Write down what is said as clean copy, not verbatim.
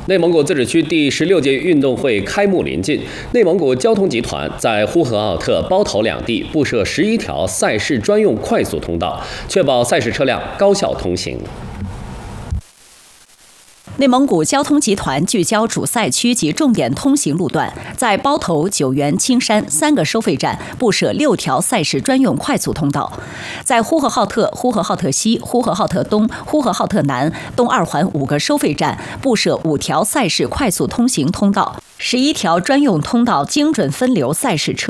内蒙古自治区第16届运动会开幕临近，内蒙古交通集团在呼和浩特、包头两地布设11条赛事专用快速通道，确保赛事车辆高效通行。 内蒙古交通集团聚焦主赛区及重点通行路段，在包头、九原、青山3个收费站布设6条赛事专用快速通道；在呼和浩特、呼和浩特西、呼和浩特东、呼和浩特南东2环5个收费站布设5条赛事快速通行通道，11条专用通道精准分流赛事车